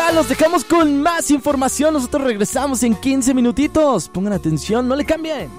va, los dejamos con más información. Nosotros regresamos en 15 minutitos. Pongan atención, no le cambien.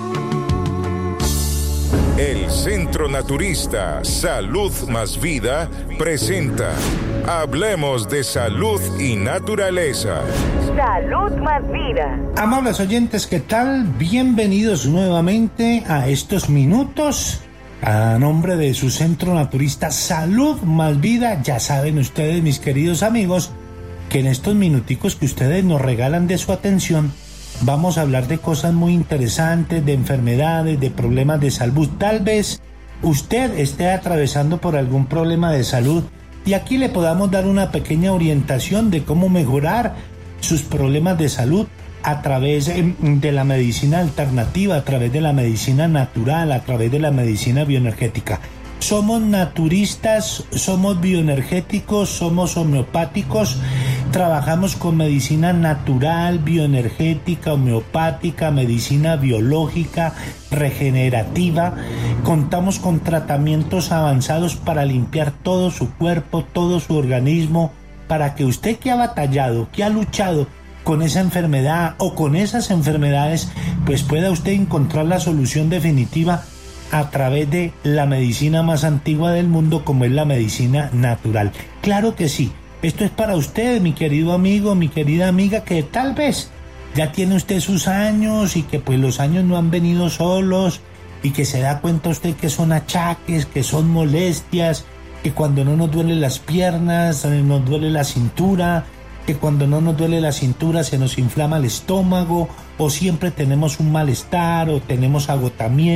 El Centro Naturista Salud Más Vida presenta Hablemos de Salud y Naturaleza. Salud Más Vida. Amables oyentes, ¿qué tal? Bienvenidos nuevamente a estos minutos. A nombre de su Centro Naturista Salud Más Vida, ya saben ustedes, mis queridos amigos, que en estos minuticos que ustedes nos regalan de su atención, vamos a hablar de cosas muy interesantes, de enfermedades, de problemas de salud. Tal vez usted esté atravesando por algún problema de salud y aquí le podamos dar una pequeña orientación de cómo mejorar sus problemas de salud a través de la medicina alternativa, a través de la medicina natural, a través de la medicina bioenergética. Somos naturistas, somos bioenergéticos, somos homeopáticos, trabajamos con medicina natural, bioenergética, homeopática, medicina biológica, regenerativa. Contamos con tratamientos avanzados para limpiar todo su cuerpo, todo su organismo, para que usted que ha batallado, que ha luchado con esa enfermedad o con esas enfermedades, pues pueda usted encontrar la solución definitiva a través de la medicina más antigua del mundo, como es la medicina natural. Claro que sí, esto es para usted, mi querido amigo, mi querida amiga, que tal vez ya tiene usted sus años y que pues los años no han venido solos y que se da cuenta usted que son achaques, que son molestias, que cuando no nos duele las piernas, nos duele la cintura, que cuando no nos duele la cintura se nos inflama el estómago, o siempre tenemos un malestar o tenemos agotamiento.